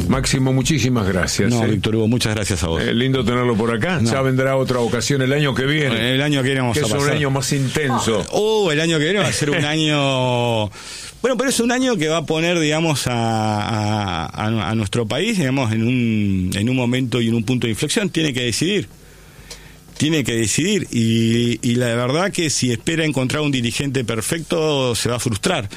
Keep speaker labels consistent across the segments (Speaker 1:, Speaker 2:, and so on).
Speaker 1: Máximo, muchísimas gracias.
Speaker 2: No, Víctor Hugo, muchas gracias a vos.
Speaker 1: Lindo tenerlo por acá.
Speaker 2: No.
Speaker 1: Ya vendrá otra ocasión el año que viene.
Speaker 2: El año que viene vamos a pasar.
Speaker 1: Que es un año más intenso.
Speaker 2: El año que viene va a ser un año... Bueno, pero es un año que va a poner, digamos, a nuestro país, digamos, en un momento y en un punto de inflexión. Tiene que decidir y la verdad que si espera encontrar un dirigente perfecto se va a frustrar,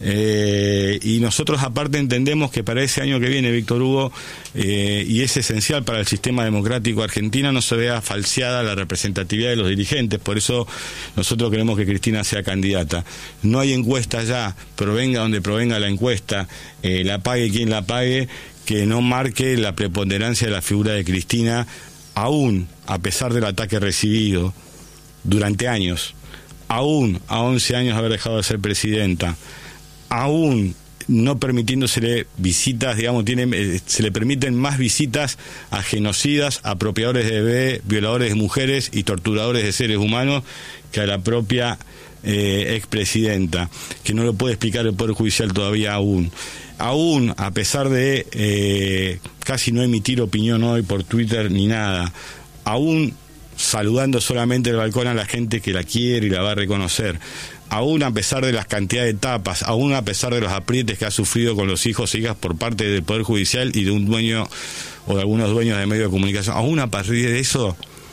Speaker 2: y nosotros aparte entendemos que para ese año que viene, Víctor Hugo, y es esencial para el sistema democrático argentino, no se vea falseada la representatividad de los dirigentes. Por eso nosotros queremos que Cristina sea candidata. No hay encuesta ya, provenga donde provenga la encuesta, la pague quien la pague, que no marque la preponderancia de la figura de Cristina, aún a pesar del ataque recibido durante años, aún a 11 años de haber dejado de ser presidenta, aún no permitiéndosele visitas, digamos, se le permiten más visitas a genocidas, apropiadores de bebés, violadores de mujeres y torturadores de seres humanos que a la propia expresidenta, que no lo puede explicar el Poder Judicial todavía aún, a pesar de casi no emitir opinión hoy por Twitter ni nada, aún saludando solamente el balcón a la gente que la quiere y la va a reconocer, aún a pesar de las cantidades de tapas, aún a pesar de los aprietes que ha sufrido con los hijos e hijas por parte del Poder Judicial y de un dueño o de algunos dueños de medios de comunicación, aún a partir de eso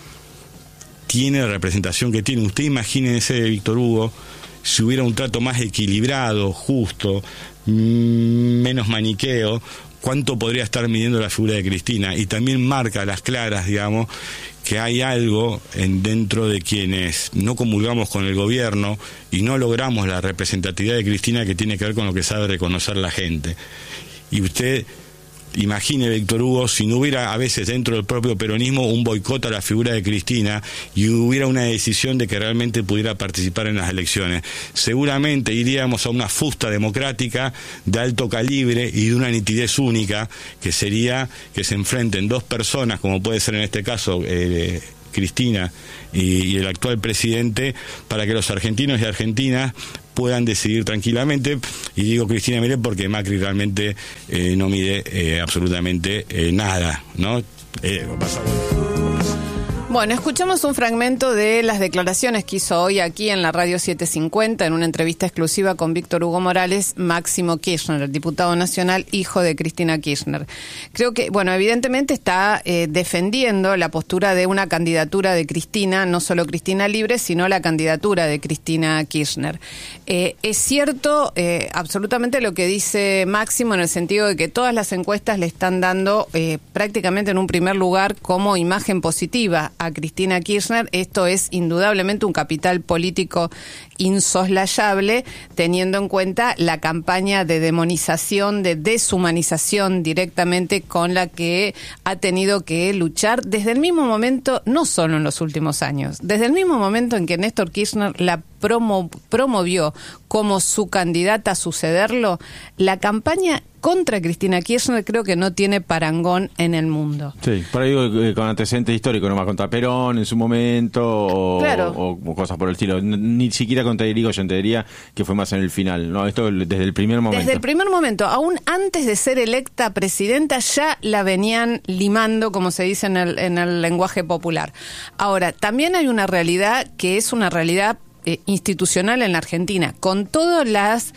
Speaker 2: tiene la representación que tiene. Usted imagínese, Víctor Hugo, si hubiera un trato más equilibrado, justo, menos maniqueo, cuánto podría estar midiendo la figura de Cristina. Y también marca a las claras, digamos, que hay algo dentro de quienes no comulgamos con el gobierno y no logramos la representatividad de Cristina, que tiene que ver con lo que sabe reconocer la gente. Y usted imagine, Víctor Hugo, si no hubiera a veces dentro del propio peronismo un boicot a la figura de Cristina y hubiera una decisión de que realmente pudiera participar en las elecciones, seguramente iríamos a una fusta democrática de alto calibre y de una nitidez única, que sería que se enfrenten dos personas, como puede ser en este caso Cristina y el actual presidente, para que los argentinos y argentinas puedan decidir tranquilamente. Y digo Cristina Milei porque Macri realmente no mide absolutamente nada, ¿no?
Speaker 3: Bueno, escuchamos un fragmento de las declaraciones que hizo hoy aquí en la Radio 750, en una entrevista exclusiva con Víctor Hugo Morales, Máximo Kirchner, el diputado nacional, hijo de Cristina Kirchner. Creo que, bueno, evidentemente está defendiendo la postura de una candidatura de Cristina, no solo Cristina Libre, sino la candidatura de Cristina Kirchner. Es cierto absolutamente lo que dice Máximo, en el sentido de que todas las encuestas le están dando prácticamente en un primer lugar como imagen positiva a Cristina Kirchner. Esto es indudablemente un capital político insoslayable, teniendo en cuenta la campaña de demonización, de deshumanización directamente con la que ha tenido que luchar desde el mismo momento, no solo en los últimos años, desde el mismo momento en que Néstor Kirchner la promovió como su candidata a sucederlo. La campaña contra Cristina Kirchner creo que no tiene parangón en el mundo.
Speaker 4: Sí, por ahí digo, con antecedentes históricos, no más contra Perón en su momento, o,
Speaker 3: claro,
Speaker 4: o cosas por el estilo. Ni siquiera contra Irigoyen, te diría que fue más en el final, ¿no? Esto desde el primer momento.
Speaker 3: Desde el primer momento, aún antes de ser electa presidenta, ya la venían limando, como se dice en el lenguaje popular. Ahora, también hay una realidad que es una realidad institucional en la Argentina, con todas las,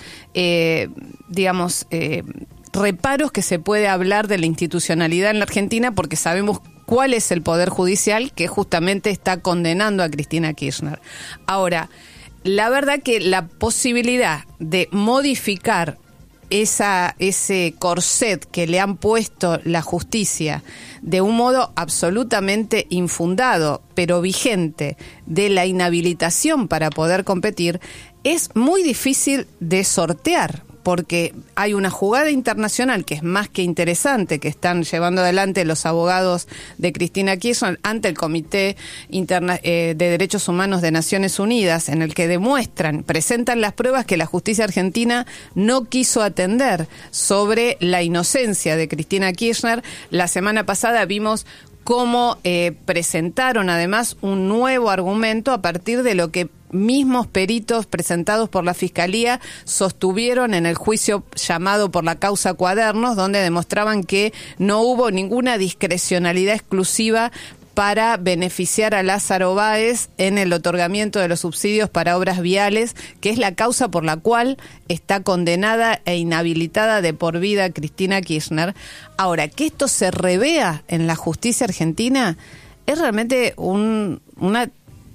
Speaker 3: reparos que se puede hablar de la institucionalidad en la Argentina, porque sabemos cuál es el Poder Judicial que justamente está condenando a Cristina Kirchner. Ahora, la verdad que la posibilidad de modificar ese corset que le han puesto la justicia de un modo absolutamente infundado, pero vigente, de la inhabilitación para poder competir, es muy difícil de sortear, porque hay una jugada internacional que es más que interesante, que están llevando adelante los abogados de Cristina Kirchner ante el Comité de Derechos Humanos de Naciones Unidas, en el que presentan las pruebas que la justicia argentina no quiso atender sobre la inocencia de Cristina Kirchner. La semana pasada vimos cómo presentaron además un nuevo argumento a partir de lo que mismos peritos presentados por la Fiscalía sostuvieron en el juicio llamado por la causa Cuadernos, donde demostraban que no hubo ninguna discrecionalidad exclusiva para beneficiar a Lázaro Báez en el otorgamiento de los subsidios para obras viales, que es la causa por la cual está condenada e inhabilitada de por vida Cristina Kirchner. Ahora, que esto se revea en la justicia argentina es realmente una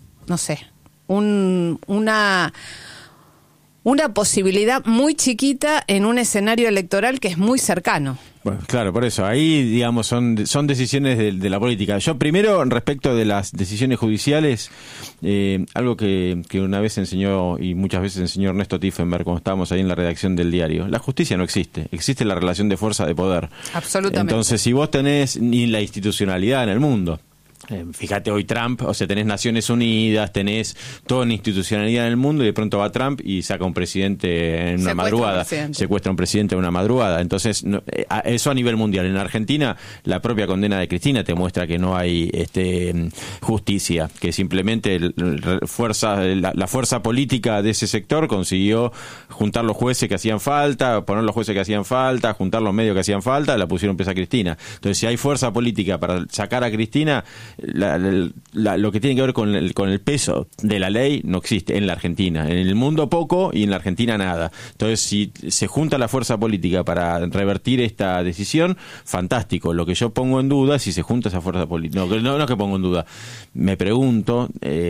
Speaker 3: posibilidad muy chiquita en un escenario electoral que es muy cercano.
Speaker 4: Bueno, claro, por eso, ahí, digamos, son decisiones de la política. Yo primero, respecto de las decisiones judiciales, algo que una vez enseñó, y muchas veces enseñó Ernesto Tiefenberg cuando estábamos ahí en la redacción del diario, la justicia no existe, existe la relación de fuerza de poder.
Speaker 3: Absolutamente.
Speaker 4: Entonces, si vos tenés ni la institucionalidad en el mundo, fíjate hoy Trump, o sea, tenés Naciones Unidas, tenés toda una institucionalidad en el mundo y de pronto va Trump y saca un presidente en una madrugada, secuestra un presidente en una madrugada. Entonces, eso a nivel mundial. En Argentina, la propia condena de Cristina te muestra que no hay justicia, que simplemente la fuerza política de ese sector consiguió juntar los jueces que hacían falta, poner los jueces que hacían falta, juntar los medios que hacían falta, la pusieron presa a Cristina. Entonces, si hay fuerza política para sacar a Cristina, lo que tiene que ver con el peso de la ley no existe en la Argentina. En el mundo poco y en la Argentina nada. Entonces, si se junta la fuerza política para revertir esta decisión, fantástico. Lo que yo pongo en duda es si se junta esa fuerza política. No es que pongo en duda. Me pregunto,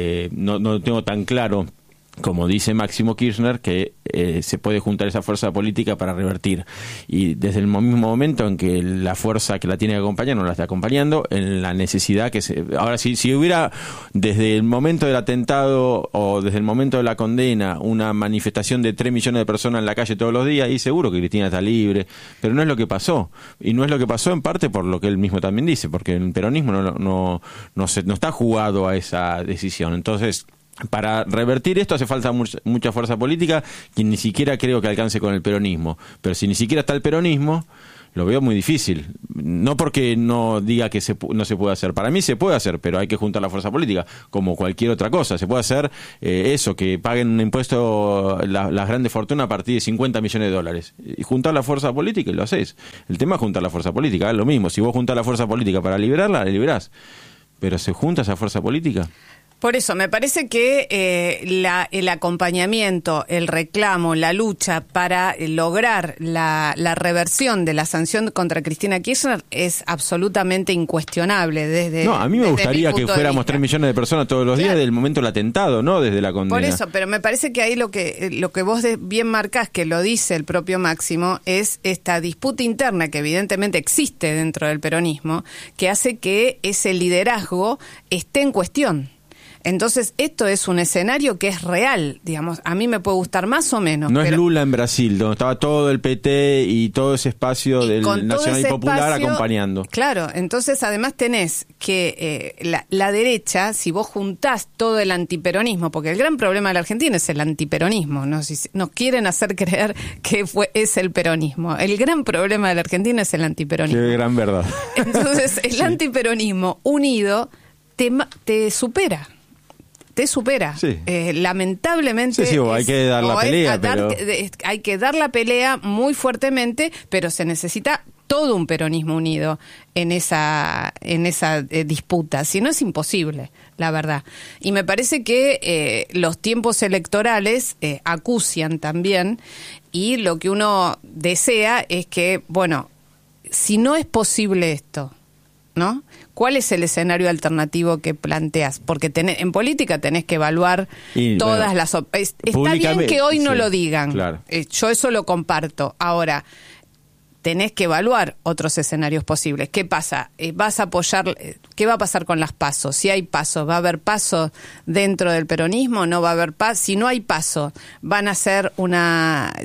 Speaker 4: no tengo tan claro, como dice Máximo Kirchner, que se puede juntar esa fuerza política para revertir. Y desde el mismo momento en que la fuerza que la tiene que acompañar no la está acompañando, en la necesidad ahora, si hubiera desde el momento del atentado o desde el momento de la condena una manifestación de 3 millones de personas en la calle todos los días, y seguro que Cristina está libre, pero no es lo que pasó. Y no es lo que pasó en parte por lo que él mismo también dice, porque el peronismo no está jugado a esa decisión. Entonces, para revertir esto hace falta mucha fuerza política, que ni siquiera creo que alcance con el peronismo. Pero si ni siquiera está el peronismo, lo veo muy difícil. No porque no diga que no se puede hacer. Para mí se puede hacer, pero hay que juntar la fuerza política, como cualquier otra cosa. Se puede hacer eso, que paguen un impuesto las grandes fortunas a partir de 50 millones de dólares. Y juntar la fuerza política y lo haces. El tema es juntar la fuerza política. Es lo mismo. Si vos juntás la fuerza política para liberarla, la liberás. Pero ¿se junta esa fuerza política?
Speaker 3: Por eso, me parece que el acompañamiento, el reclamo, la lucha para lograr la reversión de la sanción contra Cristina Kirchner es absolutamente incuestionable.
Speaker 4: A mí me gustaría que fuéramos 3 millones de personas todos los días desde el momento del atentado, no desde la condena.
Speaker 3: Por eso, pero me parece que ahí lo que vos bien marcás, que lo dice el propio Máximo, es esta disputa interna que evidentemente existe dentro del peronismo, que hace que ese liderazgo esté en cuestión. Entonces, esto es un escenario que es real, digamos. A mí me puede gustar más o menos.
Speaker 4: No es Lula en Brasil, donde estaba todo el PT y todo ese espacio del Nacional y Popular acompañando.
Speaker 3: Claro, entonces además tenés que la derecha, si vos juntás todo el antiperonismo, porque el gran problema de la Argentina es el antiperonismo, nos quieren hacer creer que es el peronismo. El gran problema de la Argentina es el antiperonismo.
Speaker 4: Qué gran verdad.
Speaker 3: Entonces, el antiperonismo unido te supera. Te supera. Sí. Lamentablemente.
Speaker 4: Sí, hay que dar la pelea.
Speaker 3: Hay que dar la pelea muy fuertemente, pero se necesita todo un peronismo unido en esa disputa. Si no, es imposible, la verdad. Y me parece que los tiempos electorales acucian también, y lo que uno desea es que, bueno, si no es posible esto, ¿no? ¿Cuál es el escenario alternativo que planteas? Porque en política tenés que evaluar todas las... Está bien que hoy no lo digan. Claro. Yo eso lo comparto. Ahora, tenés que evaluar otros escenarios posibles. ¿Qué pasa? ¿Vas a apoyar? ¿Qué va a pasar con las PASO? Si hay PASO, ¿va a haber PASO dentro del peronismo? ¿No va a haber PASO? Si no hay PASO, ¿van a ser una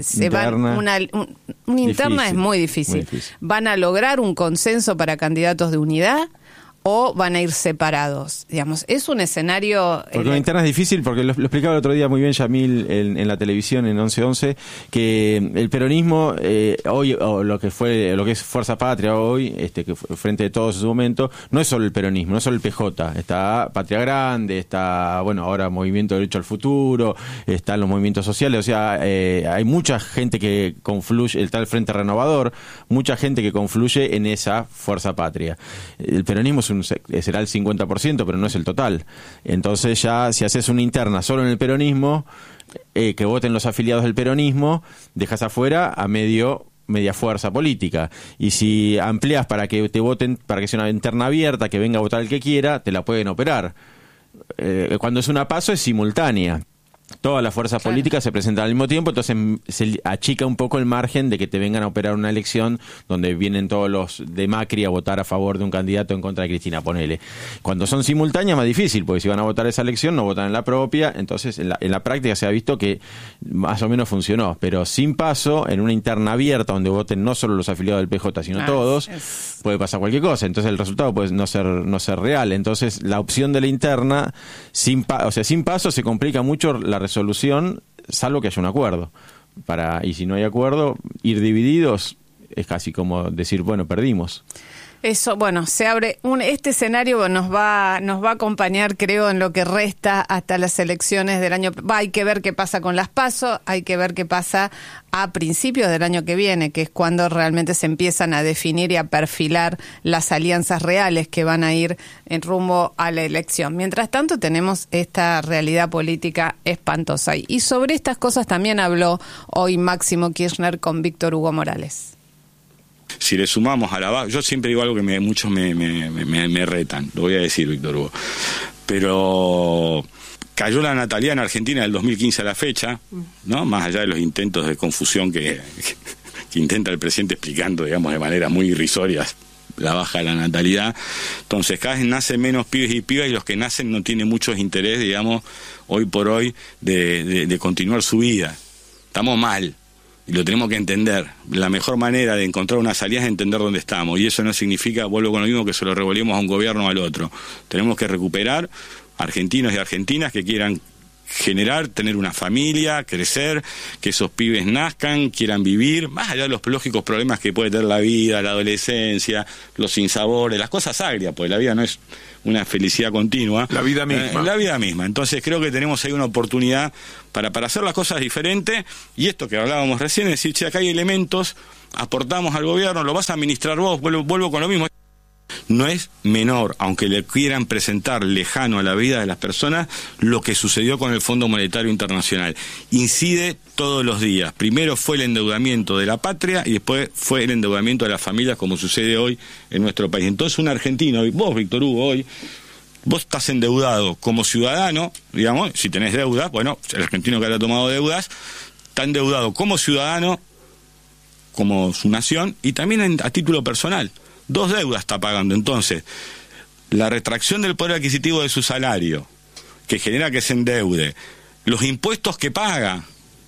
Speaker 3: interna? Es muy difícil. ¿Van a lograr un consenso para candidatos de unidad? o van a ir separados? Digamos, es un escenario...
Speaker 4: Porque una interna es difícil, porque lo explicaba el otro día muy bien Yamil en la televisión, en 11-11, que el peronismo hoy, o lo que es Fuerza Patria hoy, que frente de todos en su momento, no es solo el peronismo, no es solo el PJ, está Patria Grande, está, bueno, ahora Movimiento Derecho al Futuro, están los movimientos sociales, o sea, hay mucha gente que confluye, está el Frente Renovador, mucha gente que confluye en esa Fuerza Patria. El peronismo será el 50%, pero no es el total. Entonces ya, si haces una interna solo en el peronismo, que voten los afiliados del peronismo, dejas afuera a media fuerza política. Y si amplias para que te voten, para que sea una interna abierta, que venga a votar el que quiera, te la pueden operar. Cuando es una PASO es simultánea. Todas las fuerzas políticas se presentan al mismo tiempo, entonces se achica un poco el margen de que te vengan a operar una elección donde vienen todos los de Macri a votar a favor de un candidato en contra de Cristina, ponele. Cuando son simultáneas más difícil, porque si van a votar esa elección no votan en la propia, entonces en la práctica se ha visto que más o menos funcionó, pero sin PASO, en una interna abierta donde voten no solo los afiliados del PJ sino todos, puede pasar cualquier cosa, entonces el resultado puede no ser real. Entonces la opción de la interna sin PASO se complica mucho la resolución, salvo que haya un acuerdo. Y si no hay acuerdo, ir divididos es casi como decir, bueno, perdimos.
Speaker 3: Eso, bueno, se abre este escenario nos va a acompañar, creo, en lo que resta hasta las elecciones del año. Hay que ver qué pasa con las PASO, hay que ver qué pasa a principios del año que viene, que es cuando realmente se empiezan a definir y a perfilar las alianzas reales que van a ir en rumbo a la elección. Mientras tanto, tenemos esta realidad política espantosa. Y sobre estas cosas también habló hoy Máximo Kirchner con Víctor Hugo Morales.
Speaker 2: Si le sumamos a la baja, yo siempre digo algo que muchos me retan, lo voy a decir, Víctor Hugo, pero cayó la natalidad en Argentina del 2015 a la fecha, ¿no? Más allá de los intentos de confusión que intenta el presidente explicando, digamos, de maneras muy irrisorias la baja de la natalidad. Entonces cada vez nacen menos pibes y pibas, y los que nacen no tienen mucho interés, digamos, hoy por hoy de continuar su vida. Estamos mal. Y lo tenemos que entender. La mejor manera de encontrar una salida es entender dónde estamos. Y eso no significa, vuelvo con lo mismo, que se lo revolvemos a un gobierno o al otro. Tenemos que recuperar argentinos y argentinas que quieran generar, tener una familia, crecer, que esos pibes nazcan, quieran vivir, más allá de los lógicos problemas que puede tener la vida, la adolescencia, los sinsabores, las cosas agrias, porque la vida no es una felicidad continua.
Speaker 1: La vida misma.
Speaker 2: La vida misma. Entonces creo que tenemos ahí una oportunidad para hacer las cosas diferentes, y esto que hablábamos recién, es decir, che, acá hay elementos, aportamos al gobierno, lo vas a administrar vos, vuelvo con lo mismo. No es menor, aunque le quieran presentar lejano a la vida de las personas, lo que sucedió con el Fondo Monetario Internacional. Incide todos los días. Primero fue el endeudamiento de la patria y después fue el endeudamiento de las familias, como sucede hoy en nuestro país. Entonces un argentino, vos, Víctor Hugo, hoy, vos estás endeudado como ciudadano, digamos, si tenés deuda, bueno, el argentino que haya tomado deudas, está endeudado como ciudadano, como su nación, y también a título personal. 2 deudas está pagando. Entonces, la retracción del poder adquisitivo de su salario, que genera que se endeude, los impuestos que paga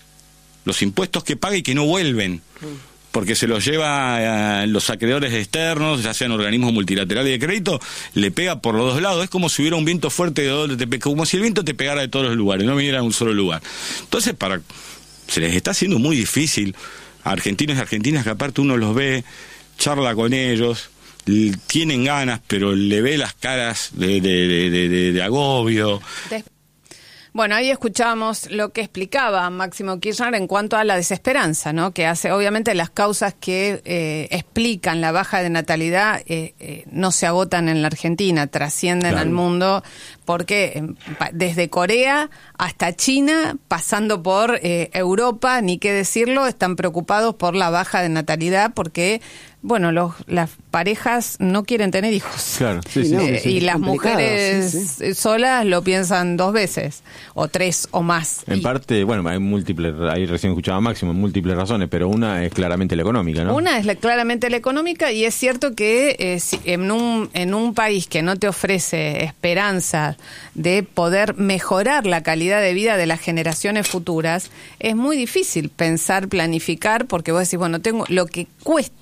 Speaker 2: y que no vuelven, porque se los lleva a los acreedores externos, ya sean organismos multilaterales de crédito, le pega por los dos lados. Es como si hubiera un viento fuerte, como si el viento te pegara de todos los lugares, no viniera a un solo lugar. Entonces, se les está haciendo muy difícil a argentinos y argentinas, que aparte uno los ve, charla con ellos, tienen ganas, pero le ve las caras de agobio.
Speaker 3: Bueno, ahí escuchábamos lo que explicaba Máximo Kirchner en cuanto a la desesperanza, ¿no? Que hace, obviamente, las causas que explican la baja de natalidad no se agotan en la Argentina, trascienden al mundo, porque desde Corea hasta China, pasando por Europa, ni qué decirlo, están preocupados por la baja de natalidad, porque bueno, las parejas no quieren tener hijos. Claro, y las mujeres solas lo piensan 2 veces, o 3 o más.
Speaker 4: En parte, bueno, hay múltiples, ahí recién escuchaba Máximo, múltiples razones, pero una es claramente la económica, ¿no?
Speaker 3: Una es claramente la económica, y es cierto que si en un país que no te ofrece esperanza de poder mejorar la calidad de vida de las generaciones futuras, es muy difícil pensar, planificar, porque vos decís, bueno, tengo lo que cuesta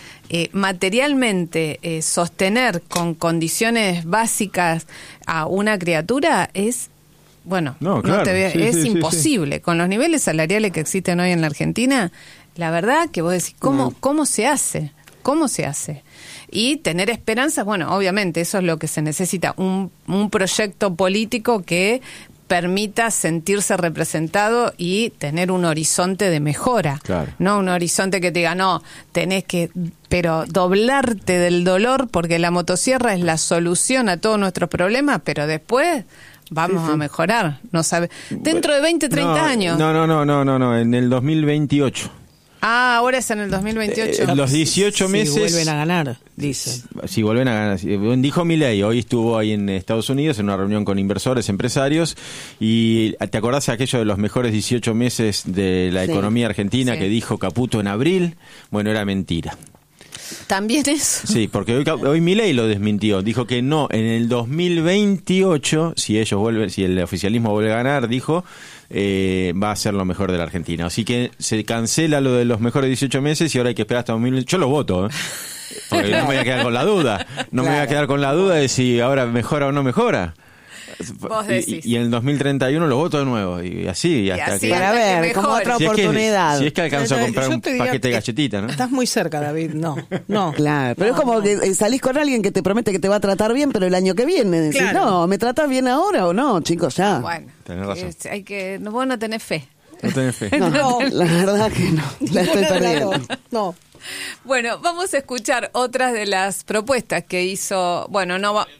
Speaker 3: materialmente sostener con condiciones básicas a una criatura es... Bueno, es imposible. Sí. Con los niveles salariales que existen hoy en la Argentina, la verdad que vos decís, ¿cómo se hace? ¿Cómo se hace? Y tener esperanzas, bueno, obviamente eso es lo que se necesita, un proyecto político que permita sentirse representado y tener un horizonte de mejora. Claro. No un horizonte que te diga, no, tenés que, pero doblarte del dolor, porque la motosierra es la solución a todos nuestros problemas, pero después... Vamos a mejorar, no sabe. Dentro de 20, 30 años.
Speaker 4: No, en el 2028.
Speaker 3: Ah, ahora es en el 2028.
Speaker 4: Los 18 meses.
Speaker 5: Si vuelven a ganar, dice.
Speaker 4: Si vuelven a ganar. Dijo Milei, hoy estuvo ahí en Estados Unidos en una reunión con inversores, empresarios, y ¿te acordás de aquello de los mejores 18 meses de la economía argentina que dijo Caputo en abril? Bueno, era mentira.
Speaker 3: ¿También eso?
Speaker 4: Sí, porque hoy Milei lo desmintió. Dijo que no, en el 2028, si el oficialismo vuelve a ganar, dijo, va a ser lo mejor de la Argentina. Así que se cancela lo de los mejores 18 meses y ahora hay que esperar hasta 2028. Yo lo voto, porque no me voy a quedar con la duda. No me voy a quedar con la duda de si ahora mejora o no mejora.
Speaker 3: Vos decís.
Speaker 4: Y en el 2031 lo voto de nuevo y así hasta que...
Speaker 5: Para ver, como otra oportunidad.
Speaker 4: Si es que alcanzo a comprar un paquete de galletitas, ¿no?
Speaker 5: Estás muy cerca, David. No.
Speaker 6: Claro, pero es como que salís con alguien que te promete que te va a tratar bien, pero el año que viene decís, no, ¿me tratas bien ahora o no, chicos? Ya.
Speaker 3: Bueno,
Speaker 4: tenés razón.
Speaker 3: Vos no tenés fe.
Speaker 4: No tenés fe.
Speaker 6: No, la verdad que no. La estoy perdiendo.
Speaker 5: No.
Speaker 3: Bueno, vamos a escuchar otras de las propuestas que hizo... Bueno, no va...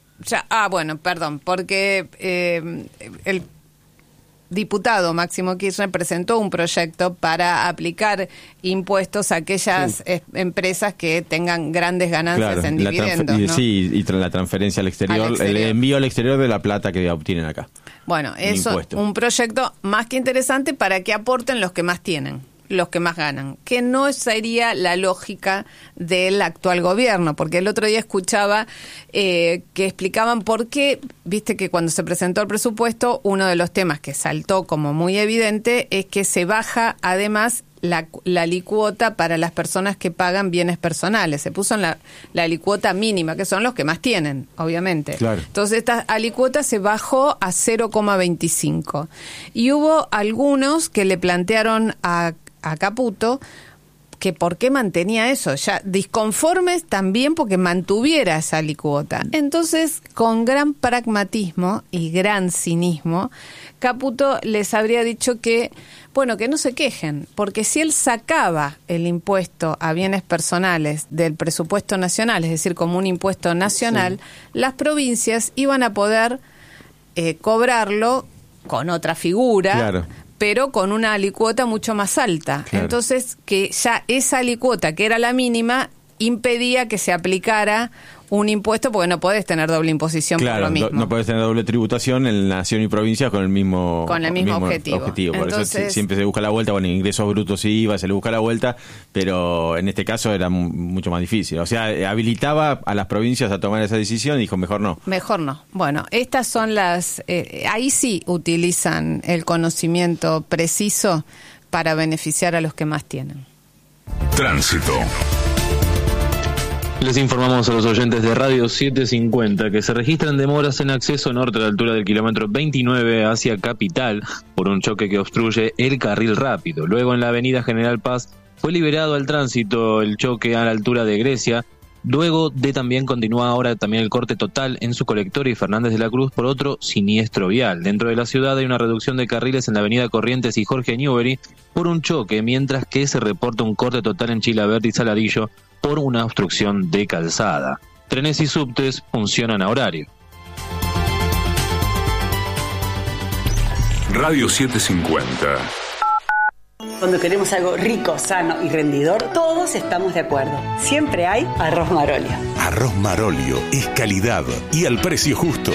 Speaker 3: porque el diputado Máximo Kirchner presentó un proyecto para aplicar impuestos a aquellas empresas que tengan grandes ganancias en dividendos, ¿no?
Speaker 4: Y la transferencia al exterior, el envío al exterior de la plata que obtienen acá.
Speaker 3: Bueno, eso es un proyecto más que interesante para que aporten los que más tienen, los que más ganan, que no sería la lógica del actual gobierno, porque el otro día escuchaba que explicaban por qué, viste que cuando se presentó el presupuesto, uno de los temas que saltó como muy evidente es que se baja además la alicuota para las personas que pagan bienes personales. Se puso en la alicuota mínima, que son los que más tienen, obviamente. Claro. Entonces esta alicuota se bajó a 0,25. Y hubo algunos que le plantearon a Caputo que por qué mantenía eso, ya disconformes también porque mantuviera esa alicuota. Entonces, con gran pragmatismo y gran cinismo, Caputo les habría dicho que no se quejen, porque si él sacaba el impuesto a bienes personales del presupuesto nacional, es decir, como un impuesto nacional, las provincias iban a poder cobrarlo con otra figura,
Speaker 4: claro,
Speaker 3: pero con una alicuota mucho más alta. Claro. Entonces, que ya esa alicuota, que era la mínima, impedía que se aplicara un impuesto, porque no podés tener doble imposición,
Speaker 4: claro, por lo mismo. No podés tener doble tributación en nación y provincia con el mismo objetivo. Por entonces, eso siempre se busca la vuelta, ingresos brutos y IVA, se le busca la vuelta, pero en este caso era mucho más difícil. O sea, habilitaba a las provincias a tomar esa decisión y dijo, mejor no. Mejor no.
Speaker 3: Bueno, estas son las... ahí sí utilizan el conocimiento preciso para beneficiar a los que más tienen.
Speaker 7: Tránsito.
Speaker 8: Les informamos a los oyentes de Radio 750 que se registran demoras en acceso norte a la altura del kilómetro 29 hacia Capital por un choque que obstruye el carril rápido. Luego en la avenida General Paz fue liberado al tránsito el choque a la altura de Grecia. Luego de también continúa ahora también el corte total en su colector y Fernández de la Cruz por otro siniestro vial. Dentro de la ciudad hay una reducción de carriles en la avenida Corrientes y Jorge Newbery por un choque, mientras que se reporta un corte total en Chilavert y Saladillo por una obstrucción de calzada. Trenes y subtes funcionan a horario.
Speaker 7: Radio 750.
Speaker 9: Cuando queremos algo rico, sano y rendidor, todos estamos de acuerdo. Siempre hay Arroz Marolio.
Speaker 7: Arroz Marolio es calidad y al precio justo.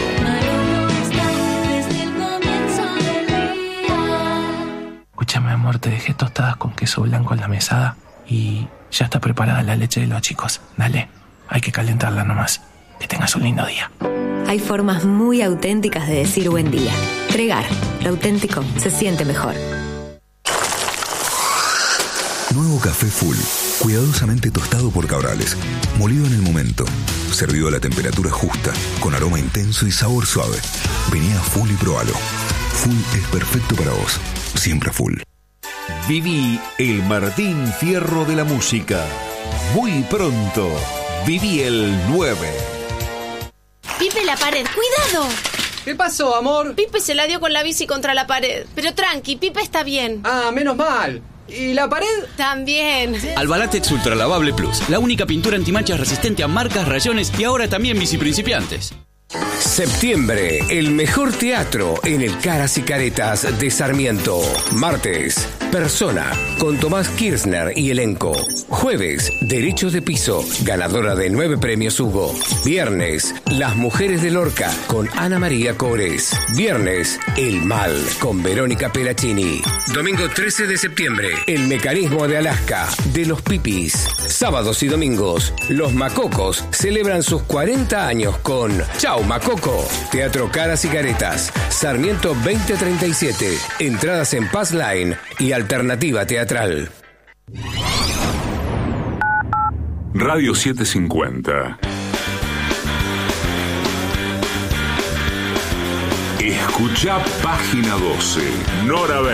Speaker 10: Escúchame, amor, te dejé tostadas con queso blanco en la mesada y ya está preparada la leche de los chicos. Dale, hay que calentarla nomás. Que tengas un lindo día.
Speaker 11: Hay formas muy auténticas de decir buen día. Tregar, lo auténtico se siente mejor.
Speaker 12: Nuevo café Full, cuidadosamente tostado por Cabrales, molido en el momento, servido a la temperatura justa, con aroma intenso y sabor suave. Vení a Full y probalo. Full es perfecto para vos, siempre Full.
Speaker 7: Viví el Martín Fierro de la música. Muy pronto, viví el 9.
Speaker 13: Pipe, la pared, ¡cuidado!
Speaker 14: ¿Qué pasó, amor?
Speaker 13: Pipe se la dio con la bici contra la pared. Pero tranqui, Pipe está bien.
Speaker 14: Ah, menos mal. ¿Y la pared?
Speaker 13: También.
Speaker 15: Albalatex Ultra Lavable Plus, la única pintura antimanchas resistente a marcas, rayones y ahora también bici principiantes.
Speaker 16: Septiembre, el mejor teatro en el Caras y Caretas de Sarmiento. Martes, Persona, con Tomás Kirchner y elenco. Jueves, Derechos de Piso, ganadora de 9 premios Hugo. Viernes, Las Mujeres de Lorca, con Ana María Cores. Viernes, El Mal, con Verónica Pelacini. Domingo 13 de septiembre, El Mecanismo de Alaska, de los Pipis. Sábados y domingos, Los Macocos celebran sus 40 años con Chau Macoco. Teatro Caras y Caretas, Sarmiento 2037. Entradas en Pass Line y Alternativa Teatral.
Speaker 7: Radio 750. Escucha página 12. Nora